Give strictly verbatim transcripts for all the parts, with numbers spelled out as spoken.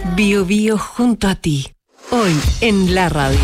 Bio Bio junto a ti. Hoy en la radio.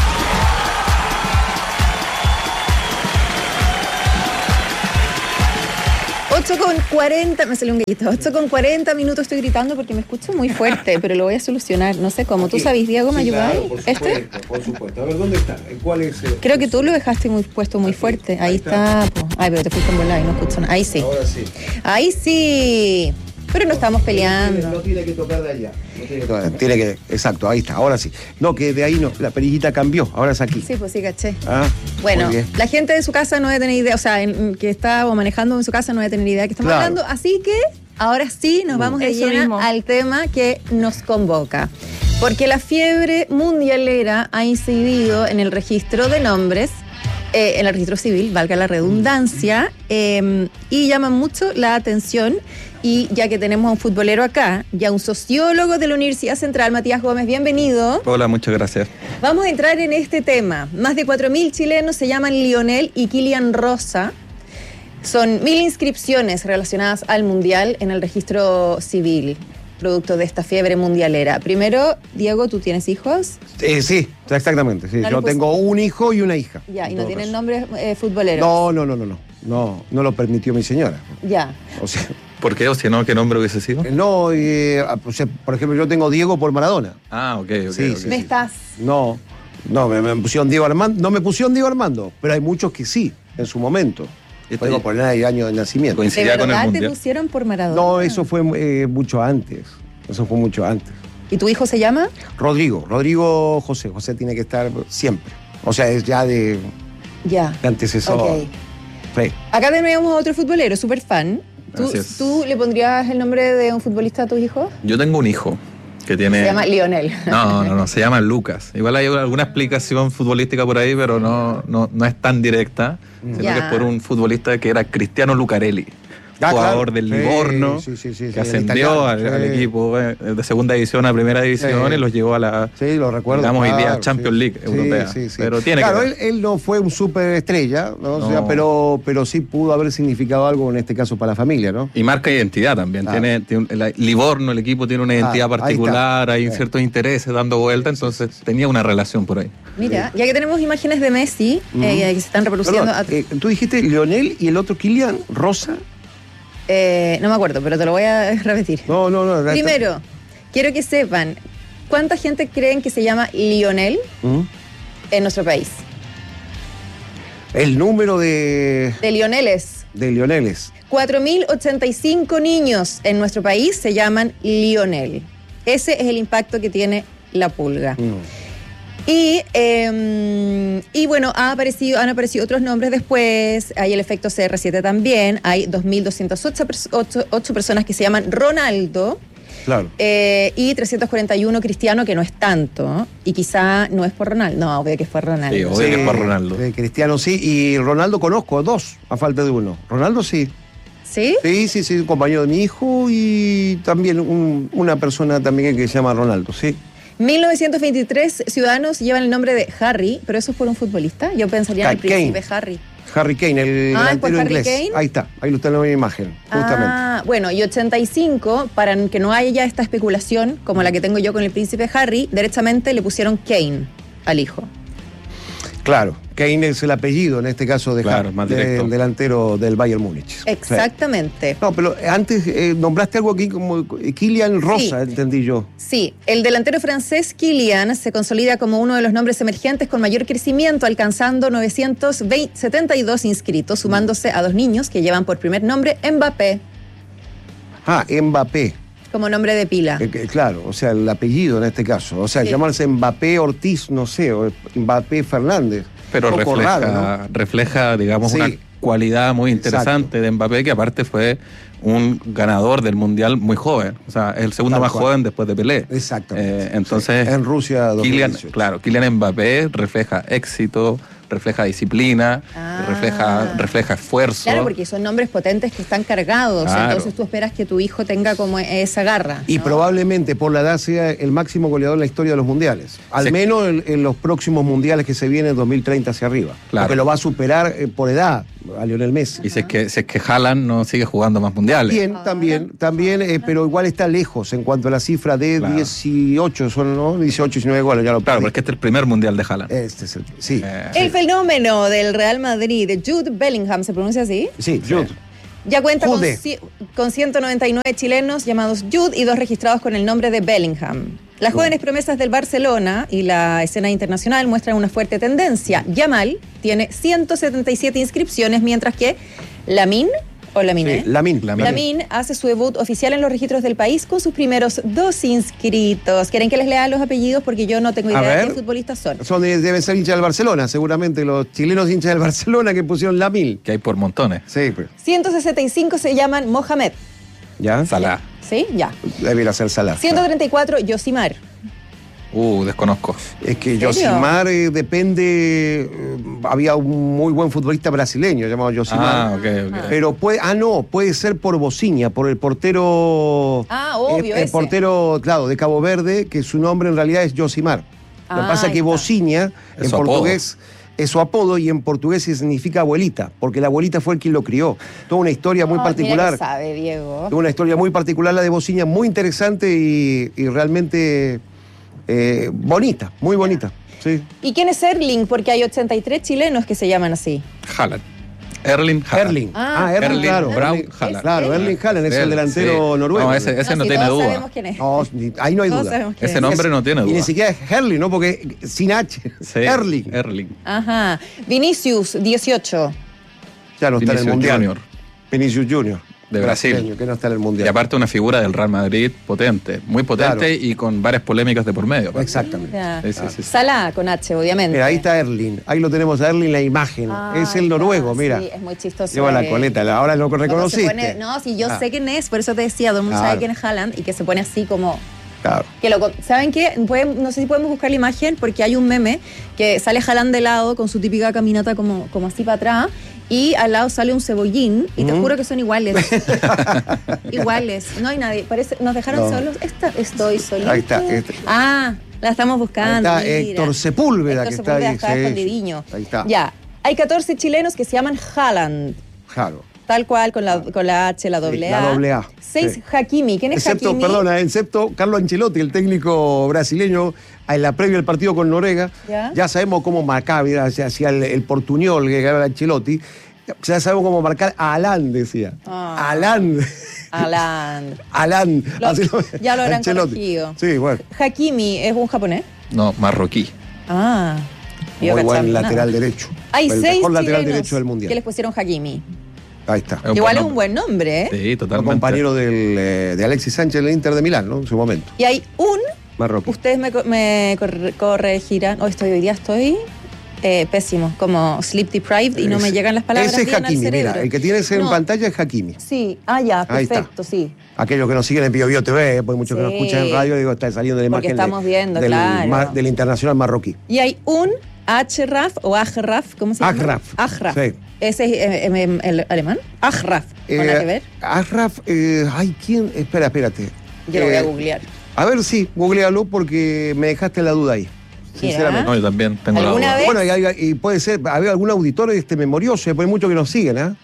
ocho con cuarenta, me salió un gallito. ocho con cuarenta minutos, estoy gritando porque me escucho muy fuerte, pero lo voy a solucionar. No sé cómo. ¿Tú sabes, Diego, me sí, ayudáis? Claro, por supuesto, ¿Este? por supuesto. A ver, ¿dónde está? ¿Cuál es? El... Creo que tú lo dejaste muy puesto muy Aquí, fuerte. Ahí, ahí está. está. Po. Ay, pero te fuiste en volar y no escucho nada. Ahí sí. Ahora sí. Ahí sí. Pero no estamos No peleando. tiene, no tiene que tocar de allá. No tiene que tocar. Tiene que, exacto, ahí está, ahora sí. No, que de ahí no, la perillita cambió, ahora es aquí. Sí, pues sí, caché. Ah, Bueno, muy bien. la gente de su casa no debe tener idea, o sea, en, que está o manejando en su casa no debe tener idea de que estamos Claro. hablando. Así que ahora sí nos vamos de Eso lleno mismo. al tema que nos convoca. Porque la fiebre mundialera ha incidido en el registro de nombres, eh, en el registro civil, valga la redundancia, eh, y llama mucho la atención. Y ya que tenemos a un futbolero acá, ya un sociólogo de la Universidad Central, Matías Gómez, bienvenido. Hola, muchas gracias. Vamos a entrar en este tema. Más de cuatro mil chilenos se llaman Lionel y Kylian Rosa. Son mil inscripciones relacionadas al Mundial en el registro civil, producto de esta fiebre mundialera. Primero, Diego, ¿tú tienes hijos? Eh, sí, exactamente. Sí. No le Yo puse- tengo un hijo y una hija. Ya, y en no todo tienen caso. nombres eh, futboleros. No, no, no, no, no. No, no lo permitió mi señora. Ya. O sea, ¿Por qué? O si no, ¿qué nombre hubiese sido? no, eh, o sea, por ejemplo, yo tengo Diego por Maradona. Ah, ok, ok. Sí, ok. sí. ¿Me estás? No, no, me, me pusieron Diego Armando. No me pusieron Diego Armando, pero hay muchos que sí, en su momento. Esto Podemos ya- poner el año de nacimiento. ¿De Coincidía con el verdad te mundial. pusieron por Maradona? No, eso fue eh, mucho antes. Eso fue mucho antes. ¿Y tu hijo se llama? Rodrigo, Rodrigo José. José tiene que estar siempre. O sea, es ya de, Ya. de antecesor. Ok. Sí. Acá tenemos a otro futbolero, súper fan. ¿Tú, Así es. ¿Tú le pondrías el nombre de un futbolista a tus hijos? Yo tengo un hijo que tiene... Se llama Lionel. No, no, no, se llama Lucas. Igual hay alguna explicación futbolística por ahí, pero no, no, no es tan directa, sino Ya. que es por un futbolista que era Cristiano Lucarelli. Ah, Jugador claro. del Sí, Livorno, sí, sí, sí, sí, que el ascendió italiano, al, sí. al equipo eh, de segunda división a primera división Sí. y los llevó a la, Sí, lo recuerdo. digamos, hoy día claro, Champions sí. League Sí, europea. sí, sí. Pero tiene claro, que él, él no fue un superestrella, ¿no? O sea, No. pero, pero sí pudo haber significado algo en este caso para la familia, ¿no? Y marca identidad también. Ah. Tiene, tiene un- el Livorno, el equipo tiene una identidad Ah, ahí particular, está. hay Sí. ciertos intereses dando vuelta, entonces tenía una relación por ahí. Mira, ya que tenemos imágenes de Messi eh, que se están reproduciendo. Perdón, a- eh, tú dijiste Lionel y el otro Kylian Rosa. eh, no me acuerdo, pero te lo voy a repetir. No, no, no. Primero, quiero que sepan cuánta gente creen que se llama Lionel ¿Mm? en nuestro país. El número de, De Lioneles. de Lioneles. cuatro mil ochenta y cinco niños en nuestro país se llaman Lionel. Ese es el impacto que tiene la pulga. Mm. Y, eh, y bueno, ha aparecido, han aparecido otros nombres después. Hay el efecto C R siete también. Hay dos mil doscientas ocho personas que se llaman Ronaldo. Claro. Eh, y trescientos cuarenta y uno Cristiano, que no es tanto. Y quizá no es por Ronaldo. No, obvio que fue Ronaldo. Sí, obvio que es para Ronaldo. eh, Cristiano sí, y Ronaldo conozco, dos, a falta de uno. Ronaldo sí. ¿Sí? Sí, sí, sí, un compañero de mi hijo y también un- una persona también que se llama Ronaldo, sí. mil novecientos veintitrés ciudadanos llevan el nombre de Harry, pero eso es por un futbolista. Yo pensaría en el Kane. príncipe Harry. Harry Kane, el Ah, ¿es por delantero Harry inglés. Kane? Ahí está, ahí lo está en la imagen, justamente. Ah, bueno, y ochenta y cinco, para que no haya esta especulación como la que tengo yo con el príncipe Harry, derechamente le pusieron Kane al hijo. Claro, Kane es el apellido en este caso de Claro, Harry, más directo. del delantero del Bayern Múnich. Exactamente. Sí. No, pero antes eh, nombraste algo aquí como Kylian Rosa, Sí. entendí yo. Sí, el delantero francés Kylian se consolida como uno de los nombres emergentes con mayor crecimiento, alcanzando novecientos setenta y dos inscritos, sumándose a dos niños que llevan por primer nombre Mbappé, Ah, Mbappé. como nombre de pila. Eh, que- claro, o sea, el apellido en este caso. O sea, Sí. llamarse Mbappé Ortiz, no sé, o Mbappé Fernández. Pero Un poco refleja, raro, ¿no? refleja, digamos, Sí. una cualidad muy interesante Exacto. de Mbappé, que aparte fue un ganador del Mundial muy joven. O sea, es el segundo Tal más cual. joven después de Pelé. Exactamente. Eh, entonces, Sí. En Rusia dos mil Kylian, dieciocho. claro, Kylian Mbappé refleja éxito, refleja disciplina, Ah. refleja, refleja esfuerzo. Claro, porque son nombres potentes que están cargados, Claro. entonces tú esperas que tu hijo tenga como esa garra. Y ¿no? probablemente por la edad sea el máximo goleador en la historia de los mundiales. Al Sí. menos en, en los próximos mundiales que se vienen dos mil treinta hacia arriba. Claro. Porque lo va a superar eh, por edad. a Lionel Messi. Y si es que, si es que Haaland no sigue jugando más mundiales. También, también, también, eh, pero igual está lejos en cuanto a la cifra de Claro. dieciocho, son, ¿no? dieciocho, diecinueve goles, ya lo Claro, perdí. porque este es el primer mundial de Haaland. Este es el, sí, Eh, El fenómeno del Real Madrid, Jude Bellingham, ¿se pronuncia así? sí, Jude. Ya cuenta con, Jude. ci- con ciento noventa y nueve chilenos llamados Jude y dos registrados con el nombre de Bellingham. Las jóvenes promesas del Barcelona y la escena internacional muestran una fuerte tendencia. Yamal tiene ciento setenta y siete inscripciones, mientras que Lamine, o Lamine, Sí, Lamine. Lamine. Lamine hace su debut oficial en los registros del país con sus primeros dos inscritos. ¿Quieren que les lea los apellidos? Porque yo no tengo A idea de ver. qué futbolistas son. Son, de- deben ser hinchas del Barcelona, seguramente los chilenos hinchas del Barcelona que pusieron la mil. Que hay por montones. Sí, pero, ciento sesenta y cinco se llaman Mohamed. ¿ya? Salah. ¿Sí? Ya. Debiera ser Salah. ciento treinta y cuatro, Yosimar. Uh, desconozco. Es que ¿En serio? Yosimar eh, depende. eh, había un muy buen futbolista brasileño llamado Yosimar. Ah, ok, ok. Pero puede, ah, no, puede ser por Bociña, por el portero. Ah, obvio, eh, El ese. portero, claro, de Cabo Verde, que su nombre en realidad es Yosimar. Lo Ah, que pasa es ahí que está. Bociña, Es en su apodo. portugués, es su apodo y en portugués significa abuelita, porque la abuelita fue el quien lo crió. Toda una historia muy Oh, particular. mira que sabe, Diego. Tuvo una historia muy particular la de Bociña, muy interesante y, y realmente eh, bonita, muy bonita. Sí. ¿Y quién es Erling? Porque hay ochenta y tres chilenos que se llaman así. Haaland. Erling Haaland. Erling. Ah, Erling, Erling claro. Braut Erling, Haaland. Claro, Erling Haaland es el Él, delantero sí. noruego. No, ese, ese no sí, tiene todos duda. sabemos quién es. No, ni- ahí no hay Todos duda. sabemos quién Ese es. nombre no tiene Y ni duda. siquiera es Herling, ¿no? Porque sin H. Sí, Erling. Erling. Ajá. Vinicius, dieciocho. Ya no está en el Vinicius Mundial. Junior. Vinicius Junior. De Brasil. Brasileño, que no está en el Y Mundial. aparte una figura del Real Madrid potente, muy potente Claro. y con varias polémicas de por medio. aparte. Exactamente. Ya. Sí, sí, sí, sí. Salah con H, obviamente. Mira, ahí está Erling. Ahí lo tenemos a Erling la imagen. Ah, es el ya, noruego, mira. Sí, es muy chistoso. Lleva la eh. coleta. Ahora lo Cuando se reconociste. pone- no, sí, yo Ah, sé quién es, por eso te decía, todo el mundo Claro. sabe quién es Haaland y que se pone así como... Claro. Que lo, ¿saben qué? Pueden- no sé si podemos buscar la imagen porque hay un meme que sale Haaland de lado con su típica caminata como, como así para atrás y al lado sale un cebollín y te Mm. juro que son iguales. Iguales. No hay nadie. Parece, nos dejaron No. solos. Esta, estoy solita. Ahí está, este. Ah, la estamos Ahí buscando. está mira. Héctor Sepúlveda, Héctor que está Sepúlveda ahí. está sí, escondidiño. Ahí está. Ya. Hay catorce chilenos que se llaman Haaland. Claro. Tal cual, con la, con la H, la doble la A. doble A, Seis sí. Hakimi. ¿Quién es Excepto, Hakimi? perdona, excepto Carlo Ancelotti, el técnico brasileño, en la previa del partido con Noruega, ¿Ya? ya sabemos cómo marcar, mira, hacia, hacia el, el portuñol que ganaba Ancelotti, ya sabemos cómo marcar a Alan, decía. Ah. Alan. Haaland. Alan. Lo- Así lo- ya lo habrán Ancelotti. corregido. Sí, bueno. Hakimi es un japonés. No, marroquí. Ah. yo Muy buen cachaba nada. lateral derecho. Hay el seis mejor lateral chilenos derecho del que mundial. les pusieron Hakimi. Ahí está. Es un Igual buen es un nombre. buen nombre, ¿eh? Sí, Fue totalmente. compañero del, eh, de Alexis Sánchez en el Inter de Milán, ¿no? En su momento. Y hay un, Marroquí. ustedes me, co- me corre- corregirán, hoy estoy, hoy día estoy eh, pésimo, como sleep deprived y no me Ese- llegan las palabras Ese es bien al Hakimi, cerebro. mira. El que tienes en No, pantalla es Hakimi. Sí, ah, ya, Ahí está. perfecto, sí. Aquellos que nos siguen en Bio Bio T V, pues muchos que nos Sí. escuchan en radio, digo, está saliendo la Porque imagen de- estamos viendo, del, claro. ma- del internacional marroquí. Y hay un Achraf o Achraf, ¿cómo se llama? Achraf. Achraf. Sí. ¿Ese es eh, eh, el alemán? Achraf, ¿con nada que ver? Ashraf, eh, ay, ¿quién? Espera, espérate. Yo lo voy a Eh, googlear. A ver, sí, googlealo porque me dejaste la duda ahí. Sinceramente. No, yo también tengo la ¿Alguna duda. vez? Bueno, y, hay- y puede ser, había algún auditor este memorioso, pues hay muchos que nos siguen, ¿ah?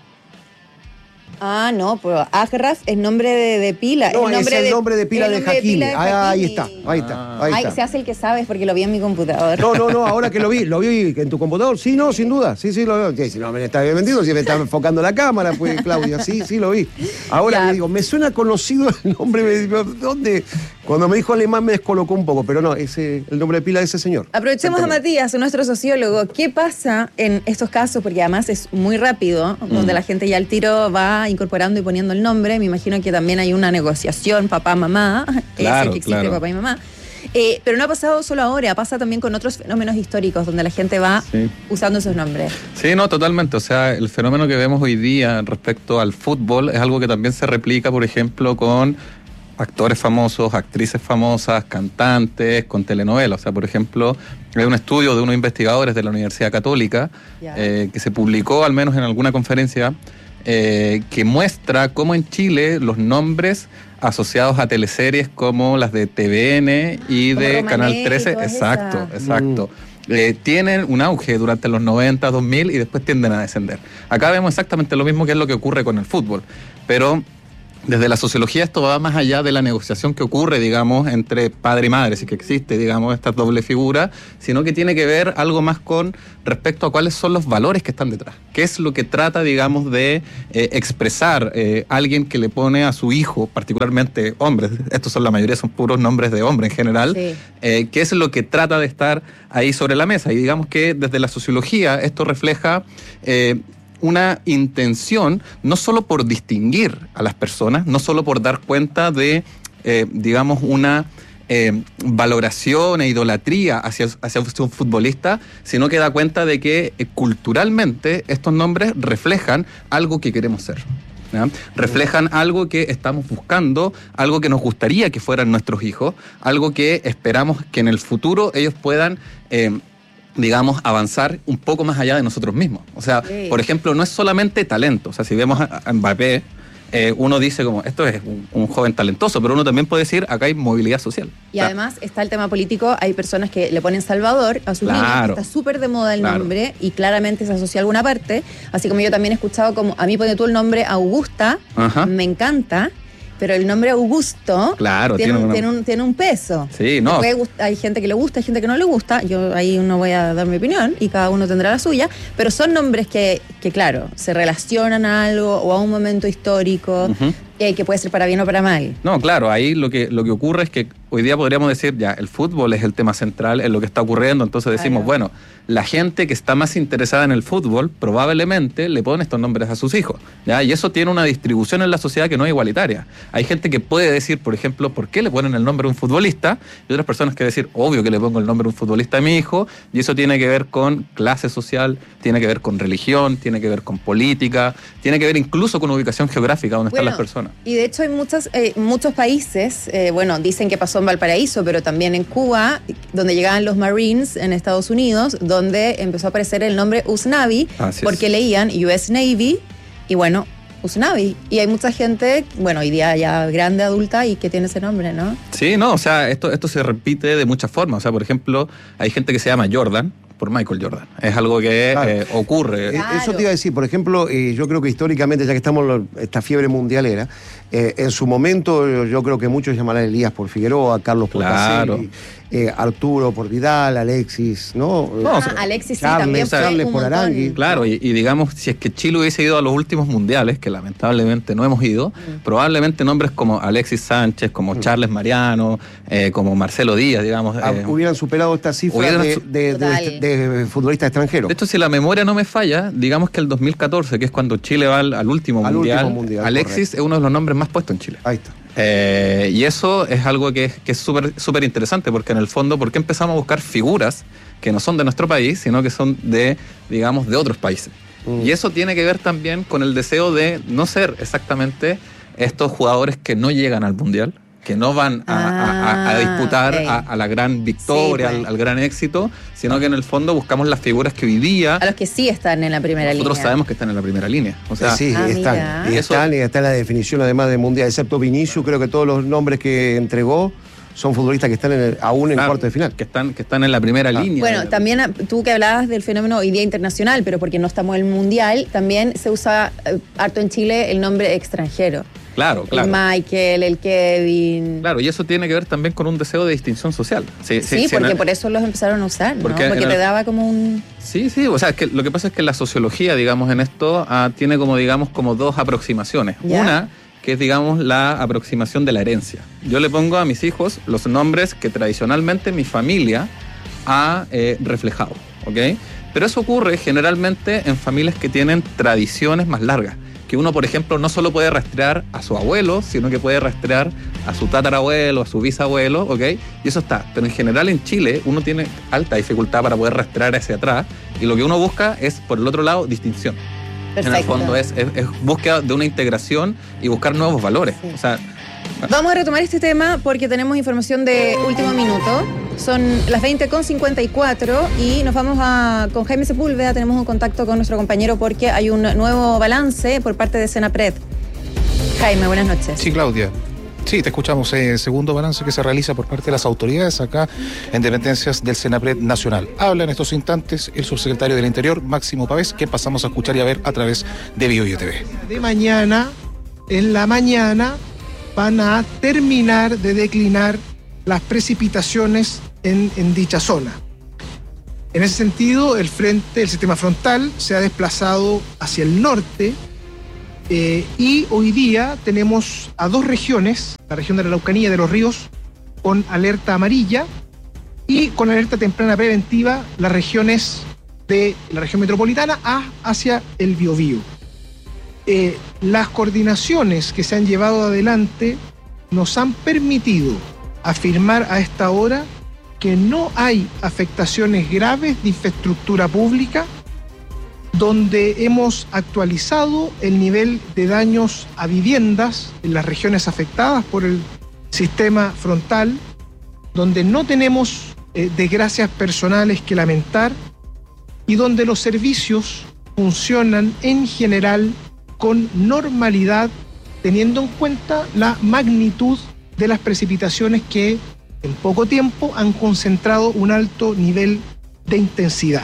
Ah, no, pero Achraf es nombre de, de pila. No, el nombre es el nombre de pila el de nombre Hakimi. pila de Ah, ahí Hakimi. está, ahí está, ahí Ay, está. se hace el que sabes porque lo vi en mi computador. No, no, no, ahora que lo vi, lo vi en tu computador, sí, no, sin duda, sí, sí, lo veo. Sí, si no me está bien vendido, si me está enfocando la cámara, pues, Claudia, sí, sí, lo vi. Ahora Ya. me digo, me suena conocido el nombre, me digo, ¿dónde? Cuando me dijo alemán me descolocó un poco, pero no, ese, el nombre de pila de ese señor. Aprovechemos a Matías, nuestro sociólogo. ¿Qué pasa en estos casos? Porque además es muy rápido, donde la gente ya al tiro va incorporando y poniendo el nombre. Me imagino que también hay una negociación papá-mamá, que es el Claro, que existe claro. papá y mamá. Eh, pero no ha pasado solo ahora, pasa también con otros fenómenos históricos donde la gente va Sí. usando esos nombres. Sí, no, totalmente. O sea, el fenómeno que vemos hoy día respecto al fútbol es algo que también se replica, por ejemplo, con actores famosos, actrices famosas, cantantes, con telenovelas. O sea, por ejemplo, hay un estudio de unos investigadores de la Universidad Católica Ya. eh, que se publicó, al menos en alguna conferencia, eh, que muestra cómo en Chile los nombres asociados a teleseries como las de T V N y Como de Romané Canal y trece, todas exacto, esas. exacto. eh, tienen un auge durante los noventa, dos mil y después tienden a descender. Acá vemos exactamente lo mismo que es lo que ocurre con el fútbol, pero desde la sociología esto va más allá de la negociación que ocurre, digamos, entre padre y madre, si que existe, digamos, esta doble figura, sino que tiene que ver algo más con respecto a cuáles son los valores que están detrás. ¿Qué es lo que trata, digamos, de eh, expresar eh, alguien que le pone a su hijo, particularmente hombres, estos son la mayoría, son puros nombres de hombre en general, Sí. eh, qué es lo que trata de estar ahí sobre la mesa? Y digamos que desde la sociología esto refleja Eh, una intención no solo por distinguir a las personas, no solo por dar cuenta de, eh, digamos, una eh, valoración e idolatría hacia, hacia un futbolista, sino que da cuenta de que eh, culturalmente estos nombres reflejan algo que queremos ser. ¿Ya? Reflejan algo que estamos buscando, algo que nos gustaría que fueran nuestros hijos, algo que esperamos que en el futuro ellos puedan Eh, digamos, avanzar un poco más allá de nosotros mismos. O sea, Sí. por ejemplo, no es solamente talento. O sea, si vemos a, a Mbappé, eh, uno dice como, esto es un, un joven talentoso, pero uno también puede decir, acá hay movilidad social. Y O sea, además está el tema político, hay personas que le ponen Salvador a sus Claro. niños, está súper de moda el Claro. nombre y claramente se asocia a alguna parte, así como yo también he escuchado como, a mí pone tú el nombre Augusta, Ajá. me encanta, pero el nombre Augusto Claro, tiene, tiene un, una- tiene, un, tiene un peso. Sí, no. Te puede gust- hay gente que le gusta, hay gente que no le gusta, yo ahí no voy a dar mi opinión y cada uno tendrá la suya, pero son nombres que, que claro, se relacionan a algo o a un momento histórico, Ujú. eh, que puede ser para bien o para mal. No, claro, ahí lo que, lo que ocurre es que hoy día podríamos decir, ya, el fútbol es el tema central en lo que está ocurriendo, entonces decimos, Claro. bueno, la gente que está más interesada en el fútbol probablemente le pone estos nombres a sus hijos, ¿ya? Y eso tiene una distribución en la sociedad que no es igualitaria. Hay gente que puede decir, por ejemplo, ¿por qué le ponen el nombre a un futbolista? Y otras personas que decir, obvio que le pongo el nombre a un futbolista a mi hijo, y eso tiene que ver con clase social, tiene que ver con religión, tiene que ver con política, tiene que ver incluso con ubicación geográfica donde están Bueno, las personas. Y de hecho hay muchos, eh, muchos países, eh, bueno, dicen que pasó en Valparaíso, pero también en Cuba, donde llegaban los Marines en Estados Unidos, donde empezó a aparecer el nombre Usnavi, Así es. porque leían U S Navy, y bueno, Usnavi. Y hay mucha gente, bueno, hoy día ya grande, adulta, y que tiene ese nombre, ¿no? Sí, no, o sea, esto, esto se repite de muchas formas. O sea, por ejemplo, hay gente que se llama Jordan por Michael Jordan. Es algo que Claro. eh, ocurre. Eh, Claro. Eso te iba a decir, por ejemplo, eh, yo creo que históricamente, ya que estamos en lo- esta fiebre mundialera, eh, en su momento yo, yo creo que muchos llamarán Elías por Figueroa, Carlos por Claro. Caselli, eh, Arturo por Vidal, Alexis, ¿no? No, Ah, o sea, Alexis sí, Charles, también fue Charles un por montón. Arangui. Claro, y, y digamos, si es que Chile hubiese ido a los últimos mundiales, que lamentablemente no hemos ido, probablemente nombres como Alexis Sánchez, como Charles Mariano, eh, como Marcelo Díaz, digamos. Ah, eh, hubieran superado esta cifra hubieran de, su- de- de- Total. de futbolistas extranjeros. De hecho, si la memoria no me falla, digamos que el dos mil catorce, que es cuando Chile va al, al último, Al mundial, último mundial, Alexis correcto. es uno de los nombres más puestos en Chile. Ahí está. Eh, y eso es algo que, que es súper súper interesante, porque en el fondo, ¿por qué empezamos a buscar figuras que no son de nuestro país, sino que son de, digamos, de otros países? Mm. Y eso tiene que ver también con el deseo de no ser exactamente estos jugadores que no llegan al Mundial, que no van a, a- a- a Ah, disputar ok. a, a la gran victoria, Sí, pues. al, al gran éxito, sino que en el fondo buscamos las figuras que hoy día A los que sí están en la primera nosotros línea. sabemos que están en la primera línea. O sea, sí, Ah, están. mira. Y Eso- están, y está en la definición además de mundial, excepto Vinicius, creo que todos los nombres que entregó son futbolistas que están en el- aún en claro, cuarto de final. que están, que están en la primera Ah. línea. Bueno, también ah, tú que hablabas del fenómeno hoy día internacional, pero porque no estamos en el mundial, también se usa eh, harto en Chile el nombre extranjero. Claro, claro. El Michael, el Kevin. Claro, y eso tiene que ver también con un deseo de distinción social. Sí, Sí, sí, porque en- por eso los empezaron a usar, ¿no? Porque Porque, en te el- daba como un... Sí, sí, o sea, es que lo que pasa es que la sociología, digamos, en esto ah, tiene como, digamos, como dos aproximaciones. Ya. Una, que es, digamos, la aproximación de la herencia. Yo le pongo a mis hijos los nombres que tradicionalmente mi familia ha eh, reflejado, ¿ok? Pero eso ocurre generalmente en familias que tienen tradiciones más largas. Que uno, por ejemplo, no solo puede rastrear a su abuelo, sino que puede rastrear a su tatarabuelo, a su bisabuelo, ¿ok? Y eso está. Pero en general en Chile uno tiene alta dificultad para poder rastrear hacia atrás. Y lo que uno busca es, por el otro lado, distinción. En el Perfecto. fondo es, es, es búsqueda de una integración y buscar nuevos valores. Sí. O sea, Vamos a retomar este tema porque tenemos información de último minuto. Son las veinte con cincuenta y cuatro y nos vamos a, con Jaime Sepúlveda, tenemos un contacto con nuestro compañero porque hay un nuevo balance por parte de Senapred. Jaime, buenas noches. Sí, Claudia. Sí, te escuchamos. Eh, segundo balance que se realiza por parte de las autoridades acá en dependencias del Senapred Nacional. Habla en estos instantes el subsecretario del Interior, Máximo Pavés, que pasamos a escuchar y a ver a través de BioBio T V. De mañana, en la mañana, van a terminar de declinar las precipitaciones en, en dicha zona. En ese sentido, el frente, el sistema frontal se ha desplazado hacia el norte. Eh, y hoy día tenemos a dos regiones, la región de la Araucanía y de los Ríos, con alerta amarilla, y con alerta temprana preventiva las regiones de la región metropolitana a, hacia el Biobío. Eh, las coordinaciones que se han llevado adelante nos han permitido afirmar a esta hora que no hay afectaciones graves de infraestructura pública, donde hemos actualizado el nivel de daños a viviendas en las regiones afectadas por el sistema frontal, donde no tenemos eh, desgracias personales que lamentar y donde los servicios funcionan en general con normalidad, teniendo en cuenta la magnitud de las precipitaciones que en poco tiempo han concentrado un alto nivel de intensidad.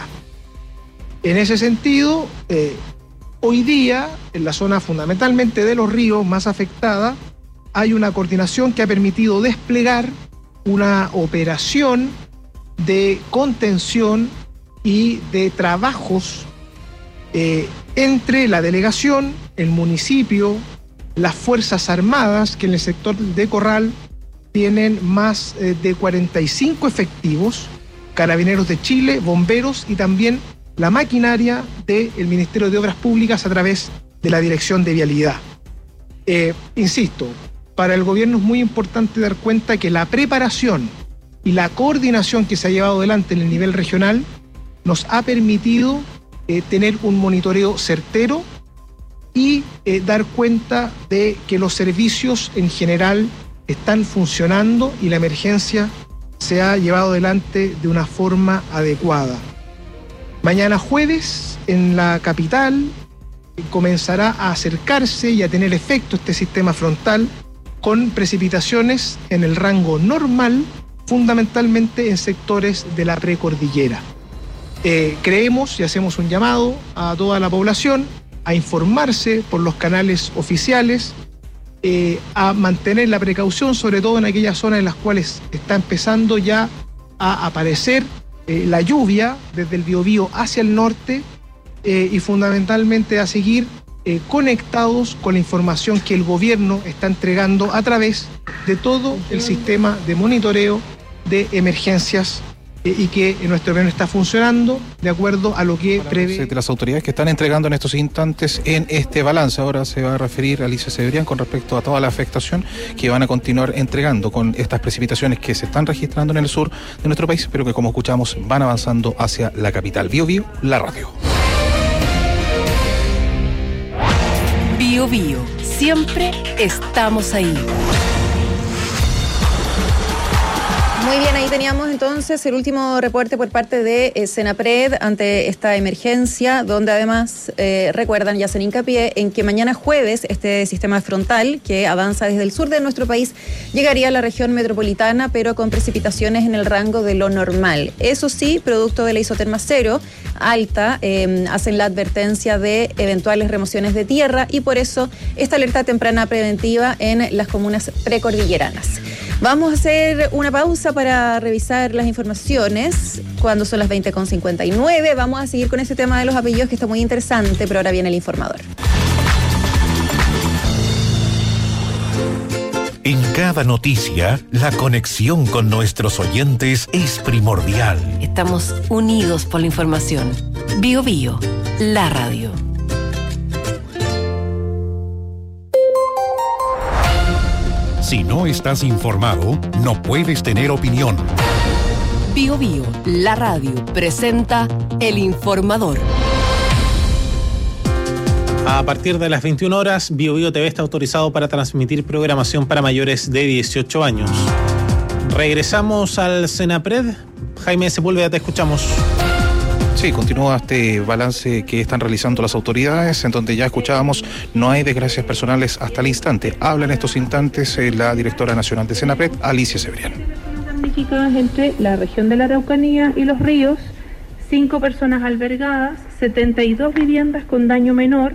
En ese sentido, eh, hoy día, en la zona fundamentalmente de los ríos más afectada, hay una coordinación que ha permitido desplegar una operación de contención y de trabajos eh, entre la delegación, el municipio, las Fuerzas Armadas, que en el sector de Corral tienen más eh, de cuarenta y cinco efectivos, Carabineros de Chile, bomberos y también la maquinaria del Ministerio de Obras Públicas a través de la Dirección de Vialidad. Eh, insisto, para el gobierno es muy importante dar cuenta que la preparación y la coordinación que se ha llevado adelante en el nivel regional nos ha permitido eh, tener un monitoreo certero y eh, dar cuenta de que los servicios en general están funcionando y la emergencia se ha llevado adelante de una forma adecuada. Mañana jueves, en la capital, comenzará a acercarse y a tener efecto este sistema frontal con precipitaciones en el rango normal, fundamentalmente en sectores de la precordillera. Eh, creemos y hacemos un llamado a toda la población a informarse por los canales oficiales, eh, a mantener la precaución, sobre todo en aquellas zonas en las cuales está empezando ya a aparecer Eh, la lluvia desde el Biobío hacia el norte eh, y fundamentalmente a seguir eh, conectados con la información que el gobierno está entregando a través de todo el sistema de monitoreo de emergencias eh, y que en nuestro gobierno está funcionando de acuerdo a lo que prevé. De las autoridades que están entregando en estos instantes en este balance. Ahora se va a referir a Alicia Cebrián con respecto a toda la afectación que van a continuar entregando con estas precipitaciones que se están registrando en el sur de nuestro país, pero que, como escuchamos, van avanzando hacia la capital. BioBio, la radio. BioBio, siempre estamos ahí. Muy bien, ahí teníamos entonces el último reporte por parte de eh, Senapred ante esta emergencia, donde además eh, recuerdan y hacen hincapié en que mañana jueves este sistema frontal que avanza desde el sur de nuestro país llegaría a la región metropolitana, pero con precipitaciones en el rango de lo normal. Eso sí, producto de la isoterma cero alta, eh, hacen la advertencia de eventuales remociones de tierra y por eso esta alerta temprana preventiva en las comunas precordilleranas. Vamos a hacer una pausa para revisar las informaciones cuando son las veinte con cincuenta y nueve. Vamos a seguir con este tema de los apellidos que está muy interesante, pero ahora viene el informador. En cada noticia, la conexión con nuestros oyentes es primordial. Estamos unidos por la información. BioBio, la radio. Si no estás informado, no puedes tener opinión. BioBio, la radio, presenta El Informador. A partir de las veintiuna horas, BioBio T V está autorizado para transmitir programación para mayores de dieciocho años. Regresamos al Senapred. Jaime Sepúlveda, te escuchamos. Sí, Sí, continúa este balance que están realizando las autoridades, en donde ya escuchábamos, no hay desgracias personales hasta el instante. Habla en estos instantes eh, la directora nacional de Senapred, Alicia Cebrián. Damnificadas entre la región de la Araucanía y los ríos, cinco personas albergadas, setenta y dos viviendas con daño menor,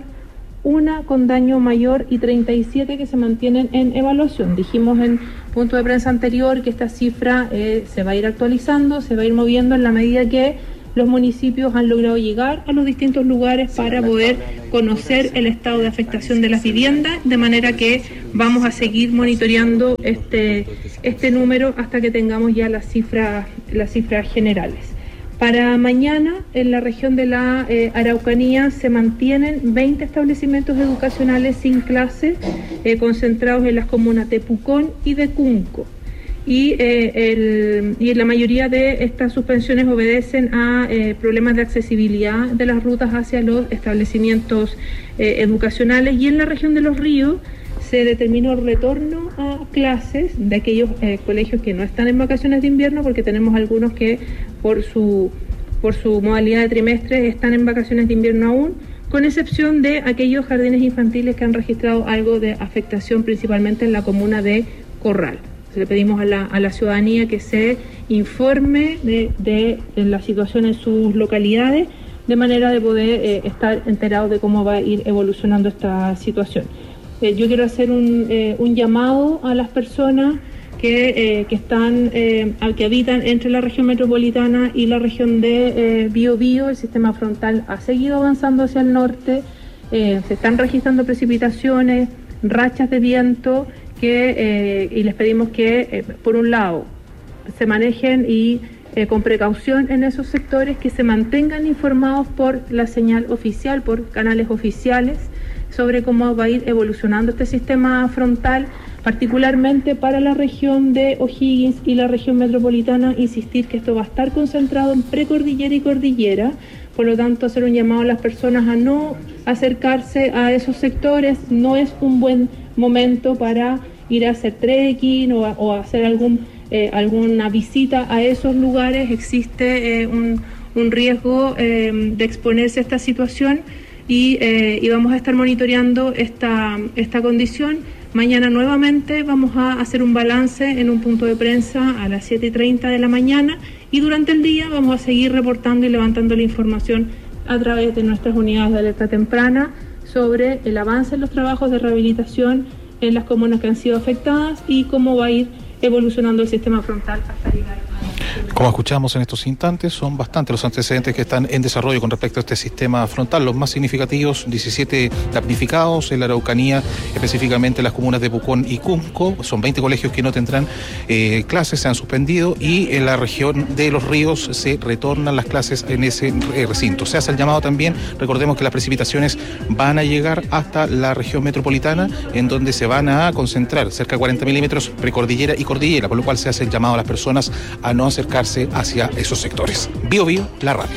una con daño mayor y treinta y siete que se mantienen en evaluación. Dijimos en punto de prensa anterior que esta cifra eh, se va a ir actualizando, se va a ir moviendo en la medida que los municipios han logrado llegar a los distintos lugares para poder conocer el estado de afectación de las viviendas, de manera que vamos a seguir monitoreando este, este número hasta que tengamos ya las cifras, las cifras generales. Para mañana, en la región de la eh, Araucanía, se mantienen veinte establecimientos educacionales sin clase, eh, concentrados en las comunas de Pucón y de Cunco. Y, eh, el, y la mayoría de estas suspensiones obedecen a eh, problemas de accesibilidad de las rutas hacia los establecimientos eh, educacionales. Y en la región de Los Ríos se determinó el retorno a clases de aquellos eh, colegios que no están en vacaciones de invierno, porque tenemos algunos que por su, por su modalidad de trimestre están en vacaciones de invierno aún, con excepción de aquellos jardines infantiles que han registrado algo de afectación, principalmente en la comuna de Corral. Le pedimos a la, a la ciudadanía que se informe de, de, de la situación en sus localidades, de manera de poder eh, estar enterados de cómo va a ir evolucionando esta situación. Eh, yo quiero hacer un, eh, un llamado a las personas que, eh, que están, eh, que habitan entre la región metropolitana y la región de eh, Biobío. El sistema frontal ha seguido avanzando hacia el norte, eh, se están registrando precipitaciones, rachas de viento, que, eh, y les pedimos que, eh, por un lado, se manejen y eh, con precaución en esos sectores, que se mantengan informados por la señal oficial, por canales oficiales, sobre cómo va a ir evolucionando este sistema frontal, particularmente para la región de O'Higgins y la región metropolitana. Insistir que esto va a estar concentrado en precordillera y cordillera, por lo tanto hacer un llamado a las personas a no acercarse a esos sectores. No es un buen momento para ir a hacer trekking o a, o a hacer algún, eh, alguna visita a esos lugares. Existe eh, un, un riesgo eh, de exponerse a esta situación y, eh, y vamos a estar monitoreando esta, esta condición. Mañana nuevamente vamos a hacer un balance en un punto de prensa a las siete y treinta de la mañana, y durante el día vamos a seguir reportando y levantando la información a través de nuestras unidades de alerta temprana sobre el avance en los trabajos de rehabilitación en las comunas que han sido afectadas y cómo va a ir evolucionando el sistema frontal hasta llegar a... Como escuchamos en estos instantes, son bastantes los antecedentes que están en desarrollo con respecto a este sistema frontal. Los más significativos, diecisiete damnificados en la Araucanía, específicamente las comunas de Pucón y Cunco. Son veinte colegios que no tendrán eh, clases, se han suspendido, y en la región de Los Ríos se retornan las clases en ese eh, recinto. Se hace el llamado también, recordemos que las precipitaciones van a llegar hasta la región metropolitana, en donde se van a concentrar cerca de cuarenta milímetros precordillera y cordillera, por lo cual se hace el llamado a las personas a no acercarse hacia esos sectores. Bio Bio, la radio.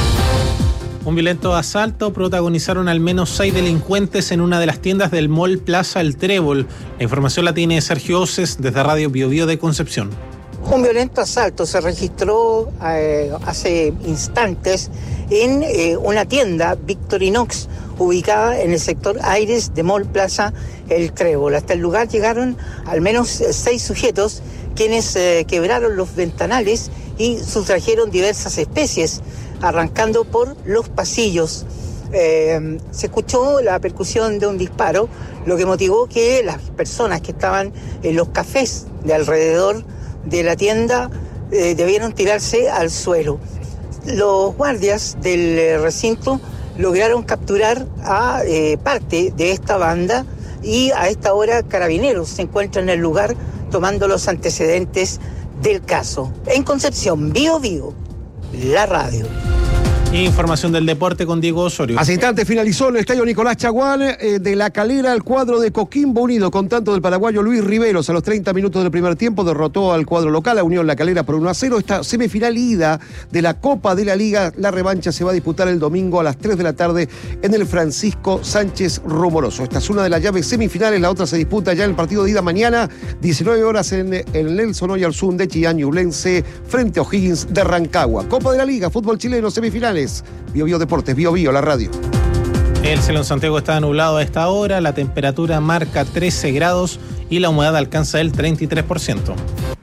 Un violento asalto protagonizaron al menos seis delincuentes en una de las tiendas del Mall Plaza El Trébol. La información la tiene Sergio Oces desde Radio Bio Bio de Concepción. Un violento asalto se registró eh, hace instantes en eh, una tienda Victorinox ubicada en el sector Aires de Mall Plaza El Trébol. Hasta el lugar llegaron al menos seis sujetos, quienes eh, quebraron los ventanales y sustrajeron diversas especies, arrancando por los pasillos. Eh, se escuchó la percusión de un disparo, lo que motivó que las personas que estaban en los cafés de alrededor de la tienda eh, debieron tirarse al suelo. Los guardias del recinto lograron capturar a eh, parte de esta banda, y a esta hora Carabineros se encuentra en el lugar tomando los antecedentes del caso. En Concepción, Bio Bio, la radio. Información del deporte con Diego Osorio. Hace instantes finalizó el estadio Nicolás Chaguán eh, de La Calera, el cuadro de Coquimbo Unido, con tanto del paraguayo Luis Riveros. A los treinta minutos del primer tiempo derrotó al cuadro local, a Unión La Calera, por uno a cero. Esta semifinal ida de la Copa de la Liga, la revancha se va a disputar el domingo a las tres de la tarde en el Francisco Sánchez Rumoroso. Esta es una de las llaves semifinales, la otra se disputa ya en el partido de ida mañana, diecinueve horas en el Nelson Oyarzún de Chillán, Ñublense frente a O'Higgins de Rancagua. Copa de la Liga, fútbol chileno, semifinales. González. Bio Bio Deportes, Bio Bio, la radio. El cielo en Santiago está nublado a esta hora, la temperatura marca trece grados y la humedad alcanza el treinta y tres por ciento.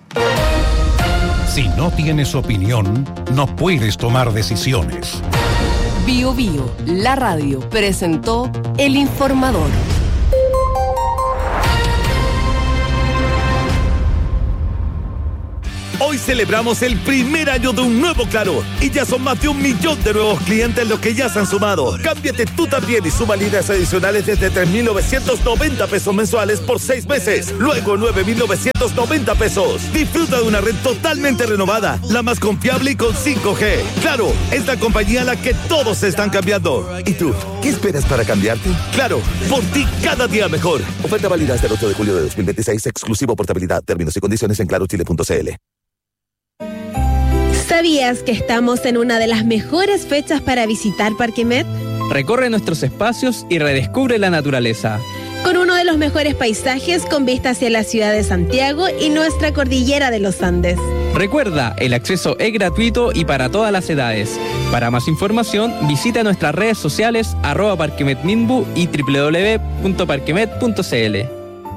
Si no tienes opinión, no puedes tomar decisiones. Bio Bio, la radio, presentó El Informador. Hoy celebramos el primer año de un nuevo Claro y ya son más de un millón de nuevos clientes los que ya se han sumado. Cámbiate tú también y suma líneas adicionales desde tres mil novecientos noventa pesos mensuales por seis meses. Luego nueve mil novecientos noventa pesos. Disfruta de una red totalmente renovada, la más confiable y con cinco G. Claro, es la compañía a la que todos se están cambiando. ¿Y tú? ¿Qué esperas para cambiarte? Claro, por ti cada día mejor. Oferta válida hasta el ocho de julio de dos mil veintiséis, exclusivo portabilidad. Términos y condiciones en claro chile punto c l. ¿Sabías que estamos en una de las mejores fechas para visitar Parque Met? Recorre nuestros espacios y redescubre la naturaleza. Con uno de los mejores paisajes con vista hacia la ciudad de Santiago y nuestra cordillera de los Andes. Recuerda, el acceso es gratuito y para todas las edades. Para más información, visita nuestras redes sociales arroba parquemetminbu y doble u doble u doble u punto parquemet punto c l.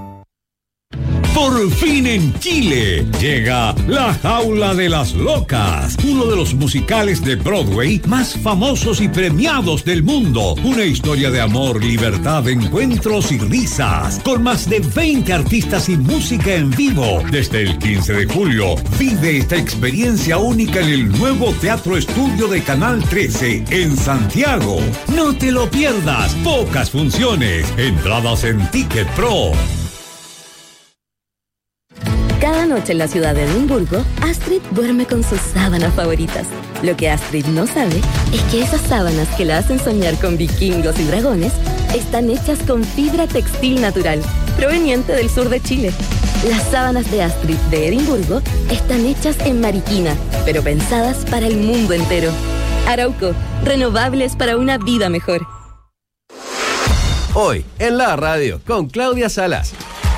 Por fin en Chile llega La Jaula de las Locas, uno de los musicales de Broadway más famosos y premiados del mundo. Una historia de amor, libertad, encuentros y risas, con más de veinte artistas y música en vivo. Desde el quince de julio, vive esta experiencia única en el nuevo Teatro Estudio de Canal trece en Santiago. No te lo pierdas, pocas funciones, entradas en Ticket Pro. Cada noche en la ciudad de Edimburgo, Astrid duerme con sus sábanas favoritas. Lo que Astrid no sabe es que esas sábanas que la hacen soñar con vikingos y dragones están hechas con fibra textil natural, proveniente del sur de Chile. Las sábanas de Astrid de Edimburgo están hechas en Mariquina, pero pensadas para el mundo entero. Arauco, renovables para una vida mejor. Hoy, en la radio, con Claudia Salas.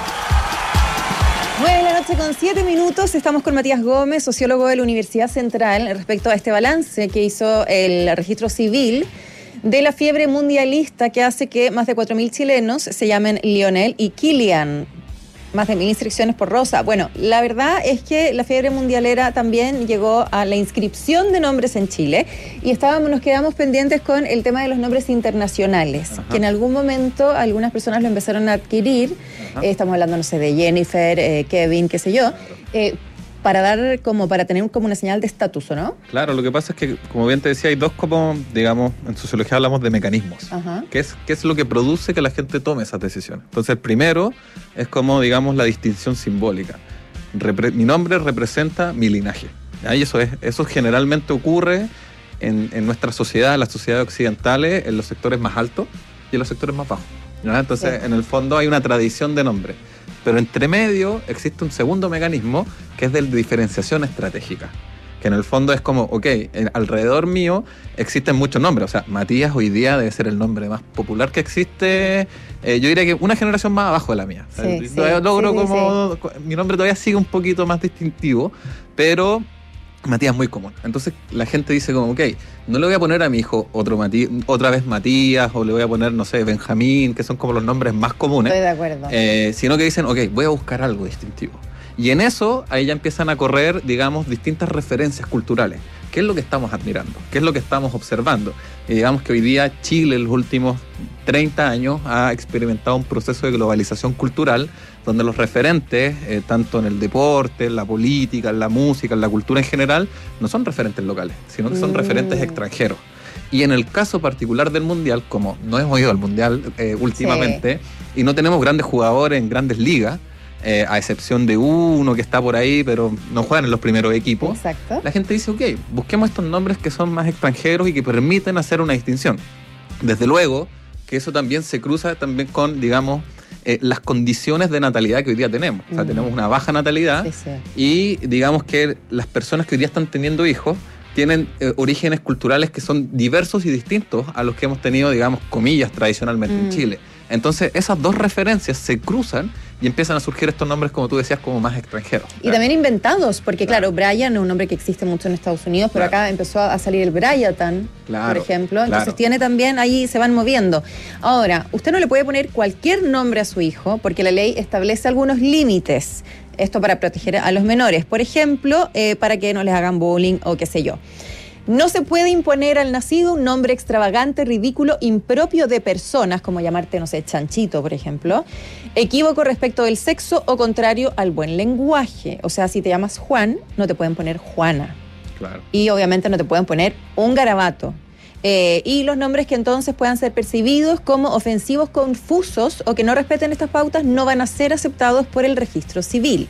nueve de la noche con siete minutos, estamos con Matías Gómez, sociólogo de la Universidad Central, respecto a este balance que hizo el registro civil de la fiebre mundialista que hace que más de cuatro mil chilenos se llamen Lionel y Kilian. Más de mil inscripciones por Rosa. Bueno, la verdad es que la fiebre mundialera también llegó a la inscripción de nombres en Chile y estábamos, nos quedamos pendientes con el tema de los nombres internacionales, Ajá. que en algún momento algunas personas lo empezaron a adquirir. Eh, estamos hablando, no sé, de Jennifer, eh, Kevin, qué sé yo, eh, para dar como, para tener como una señal de estatus, ¿o no? Claro, lo que pasa es que, como bien te decía, hay dos como, digamos, en sociología hablamos de mecanismos. Ajá. ¿Qué es, qué es lo que produce que la gente tome esas decisiones? Entonces, el primero es como, digamos, la distinción simbólica. Repre- mi nombre representa mi linaje. ¿Ya? Y eso, es, eso generalmente ocurre en, en nuestra sociedad, en las sociedades occidentales, en los sectores más altos y en los sectores más bajos. ¿Ya? Entonces, sí. en el fondo hay una tradición de nombre. Pero entre medio existe un segundo mecanismo que es de diferenciación estratégica. Que en el fondo es como, ok, alrededor mío existen muchos nombres. O sea, Matías hoy día debe ser el nombre más popular que existe. Eh, yo diría que una generación más abajo de la mía. Sí, o sea, sí, logro sí, como... sí. Mi nombre todavía sigue un poquito más distintivo, pero... Matías es muy común. Entonces la gente dice como, ok, no le voy a poner a mi hijo otro Matías, otra vez Matías, o le voy a poner, no sé, Benjamín, que son como los nombres más comunes. Estoy de acuerdo. Eh, sino que dicen, ok, voy a buscar algo distintivo. Y en eso, ahí ya empiezan a correr, digamos, distintas referencias culturales. ¿Qué es lo que estamos admirando? ¿Qué es lo que estamos observando? Y digamos que hoy día Chile en los últimos treinta años ha experimentado un proceso de globalización cultural donde los referentes, eh, tanto en el deporte, en la política, en la música, en la cultura en general, no son referentes locales, sino que son mm. referentes extranjeros. Y en el caso particular del Mundial, como no hemos ido al Mundial eh, últimamente, sí. y no tenemos grandes jugadores en grandes ligas, Eh, a excepción de uno que está por ahí, pero no juegan en los primeros equipos. Exacto. La gente dice, ok, busquemos estos nombres que son más extranjeros y que permiten hacer una distinción. Desde luego que eso también se cruza también con, digamos, eh, las condiciones de natalidad que hoy día tenemos. O sea, mm. tenemos una baja natalidad sí, sí. y digamos que las personas que hoy día están teniendo hijos tienen eh, orígenes culturales que son diversos y distintos a los que hemos tenido, digamos, comillas, tradicionalmente mm. en Chile. Entonces esas dos referencias se cruzan y empiezan a surgir estos nombres, como tú decías, como más extranjeros. Y también inventados, porque claro, Brian es un nombre que existe mucho en Estados Unidos, pero claro, acá empezó a salir el Bryatan, claro, por ejemplo. Entonces claro, tiene también, ahí se van moviendo. Ahora, usted no le puede poner cualquier nombre a su hijo, porque la ley establece algunos límites. Esto para proteger a los menores. Por ejemplo, eh, para que no les hagan bullying o qué sé yo. No se puede imponer al nacido un nombre extravagante, ridículo, impropio de personas, como llamarte, no sé, Chanchito, por ejemplo, equívoco respecto del sexo o contrario al buen lenguaje. O sea, si te llamas Juan, no te pueden poner Juana. Claro. Y obviamente no te pueden poner un garabato. Eh, y los nombres que entonces puedan ser percibidos como ofensivos, confusos o que no respeten estas pautas no van a ser aceptados por el registro civil.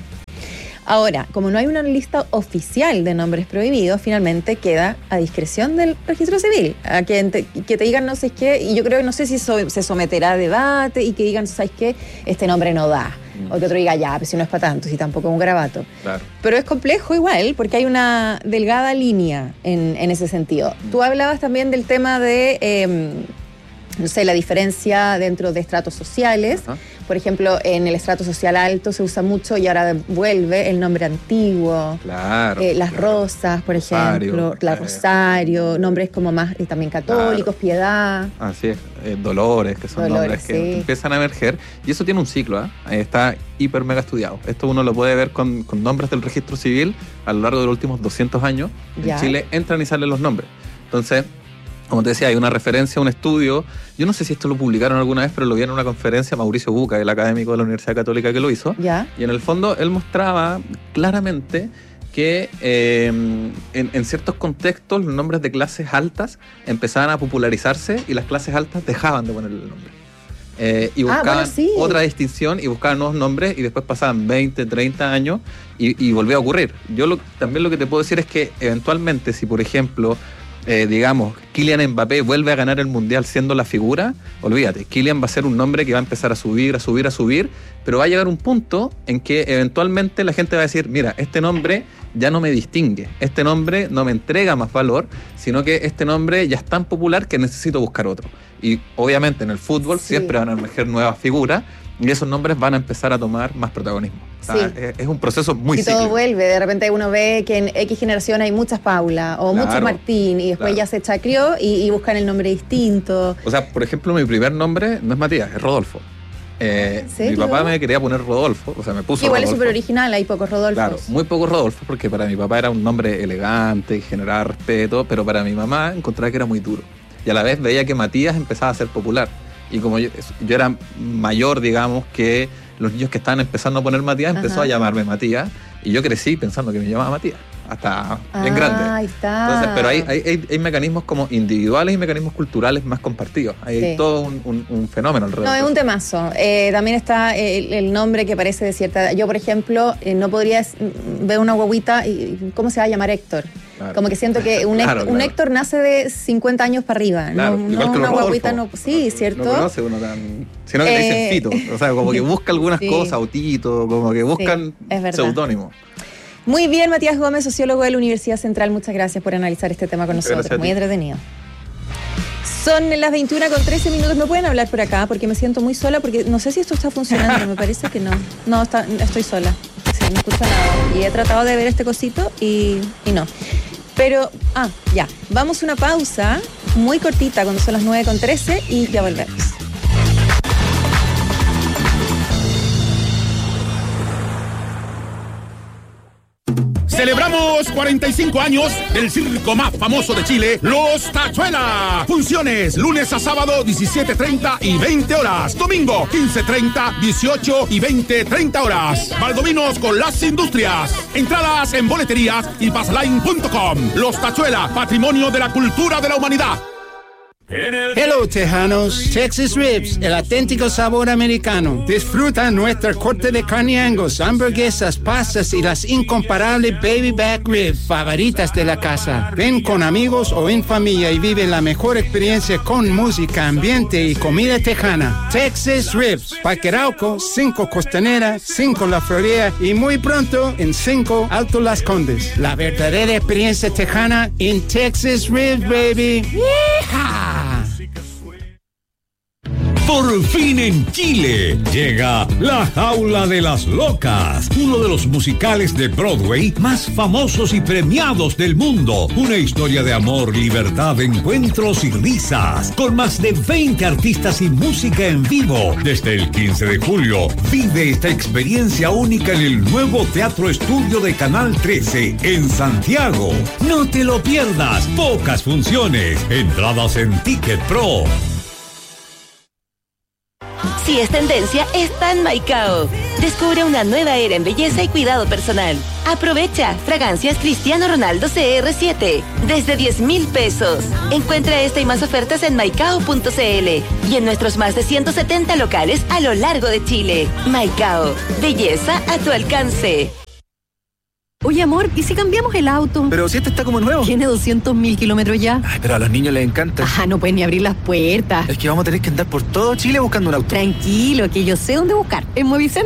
Ahora, como no hay una lista oficial de nombres prohibidos, finalmente queda a discreción del registro civil. A que te, que te digan no sé qué, y yo creo que no sé si so, se someterá a debate y que digan, ¿sabes qué? Este nombre no da. Mm. O que otro diga, ya, pero si no es para tanto, si tampoco es un garabato. Claro. Pero es complejo igual, porque hay una delgada línea en, en ese sentido. Mm. Tú hablabas también del tema de... Eh, no sé, la diferencia dentro de estratos sociales. Ajá. Por ejemplo, en el estrato social alto se usa mucho y ahora vuelve el nombre antiguo. Claro. Eh, las claro. Rosas, por Rosario, ejemplo. La Rosario, nombres como más eh, también católicos, claro. Piedad. Así es. Eh, Dolores, que son Dolores, nombres que sí. empiezan a emerger. Y eso tiene un ciclo, ¿eh? Está hiper mega estudiado. Esto uno lo puede ver con, con nombres del registro civil a lo largo de los últimos doscientos años. Ya. En Chile entran y salen los nombres. Entonces... Como te decía, hay una referencia, un estudio. Yo no sé si esto lo publicaron alguna vez, pero lo vi en una conferencia Mauricio Buca, el académico de la Universidad Católica que lo hizo. ¿Ya? Y en el fondo él mostraba claramente que eh, en, en ciertos contextos los nombres de clases altas empezaban a popularizarse y las clases altas dejaban de ponerle el nombre. Eh, y buscaban ah, bueno, sí. otra distinción y buscaban nuevos nombres y después pasaban veinte, treinta años y, y volvió a ocurrir. Yo lo, también lo que te puedo decir es que eventualmente si por ejemplo... Eh, digamos, Kylian Mbappé vuelve a ganar el Mundial siendo la figura, olvídate, Kylian va a ser un nombre que va a empezar a subir, a subir, a subir, pero va a llegar un punto en que eventualmente la gente va a decir, mira, este nombre ya no me distingue, este nombre no me entrega más valor, sino que este nombre ya es tan popular que necesito buscar otro. Y obviamente en el fútbol sí. siempre van a emerger nuevas figuras y esos nombres van a empezar a tomar más protagonismo. O sea, sí. es, es un proceso muy cíclico. Y todo vuelve, de repente uno ve que en X generación hay muchas Paula o claro, muchos Martín y después claro. ya se chacrió y, y buscan el nombre distinto. O sea, por ejemplo, mi primer nombre no es Matías, es Rodolfo. Eh, mi papá me quería poner Rodolfo, o sea, me puso Igual Rodolfo. es súper original, hay pocos Rodolfos. Claro, muy pocos Rodolfo, porque para mi papá era un nombre elegante y generaba respeto, pero para mi mamá encontraba que era muy duro. Y a la vez veía que Matías empezaba a ser popular. Y como yo, yo era mayor, digamos, que los niños que estaban empezando a poner Matías, empezó Ajá. a llamarme Matías. Y yo crecí pensando que me llamaba Matías, hasta bien ah, grande. Ahí está. Entonces, pero hay, hay, hay, hay mecanismos como individuales y mecanismos culturales más compartidos. Hay sí. todo un, un, un fenómeno alrededor. No, es un temazo. Eh, también está el, el nombre que parece de cierta edad. Yo, por ejemplo, eh, no podría ver una guaguita y ¿cómo se va a llamar Héctor? Claro. Como que siento que un, claro, Héctor, claro. un Héctor nace de cincuenta años para arriba. Claro, no, igual no que una los guaguita, no. Sí, ¿cierto? No conoce uno tan. Sino que eh, le dicen Fito. O sea, como que busca algunas sí. cosas, o Tito, como que buscan sí, seudónimos. Muy bien, Matías Gómez, sociólogo de la Universidad Central. Muchas gracias por analizar este tema con Muchas nosotros. Muy entretenido. Son las veintiuna con trece minutos. ¿Me pueden hablar por acá? Porque me siento muy sola, porque no sé si esto está funcionando. Me parece que no. No, está, estoy sola. Sí, no escucho nada. Y he tratado de ver este cosito y, y no. Pero, ah, ya. Vamos a una pausa muy cortita cuando son las nueve con trece y ya volvemos. Celebramos cuarenta y cinco años del circo más famoso de Chile, Los Tachuela. Funciones lunes a sábado, diecisiete treinta y veinte horas. Domingo, quince treinta, dieciocho y veinte treinta horas. Valdominos con las industrias. Entradas en boleterías y passline punto com. Los Tachuela, patrimonio de la cultura de la humanidad. Hello, tejanos. Texas Ribs, el auténtico sabor americano. Disfruta nuestra corte de carne Angus, hamburguesas, pastas y las incomparables baby back ribs favoritas de la casa. Ven con amigos o en familia y vive la mejor experiencia con música, ambiente y comida tejana. Texas Ribs, Parque Arauco, cinco Costanera, cinco La Florida y muy pronto en cinco Alto Las Condes. La verdadera experiencia tejana en Texas Ribs, baby. ¡Yeehaw! Por fin en Chile llega La Jaula de las Locas, uno de los musicales de Broadway más famosos y premiados del mundo. Una historia de amor, libertad, encuentros y risas, con más de veinte artistas y música en vivo. Desde el quince de julio, vive esta experiencia única en el nuevo Teatro Estudio de Canal trece en Santiago. No te lo pierdas, pocas funciones, entradas en Ticket Pro. Si es tendencia, está en Maicao. Descubre una nueva era en belleza y cuidado personal. Aprovecha fragancias Cristiano Ronaldo C R siete desde diez mil pesos. Encuentra esta y más ofertas en maicao punto c l y en nuestros más de ciento setenta locales a lo largo de Chile. Maicao, belleza a tu alcance. Oye, amor, ¿y si cambiamos el auto? Pero si este está como nuevo. Tiene doscientos mil kilómetros ya. Ay, pero a los niños les encanta. Ajá, no pueden ni abrir las puertas. Es que vamos a tener que andar por todo Chile buscando un auto. Tranquilo, que yo sé dónde buscar. En Movicentro